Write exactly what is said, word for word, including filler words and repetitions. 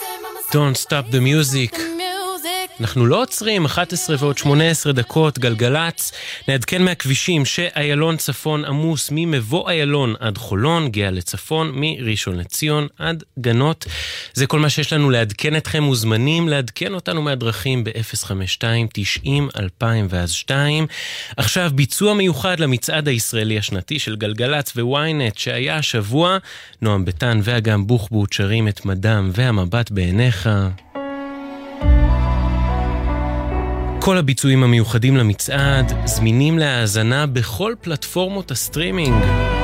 Don't stop the music. אנחנו לא עוצרים, אחת עשרה ועוד שמונה עשרה דקות, גלגלץ. נעדכן מהכבישים שאיילון צפון עמוס ממבוא איילון עד חולון, גאה לצפון, מראשון לציון עד גנות. זה כל מה שיש לנו לעדכן אתכם, מוזמנים לעדכן אותנו מהדרכים ב-אפס חמש שתיים תשעים אלפיים ואז שתיים. עכשיו ביצוע מיוחד למצעד הישראלי השנתי של גלגלץ וויינט שהיה השבוע. נועם ביטן ואגם בוחבוט שרים את מדם והמבט בעיניך. כל הביצועים המיוחדים למצעד זמינים להאזנה בכל פלטפורמות הסטרימינג.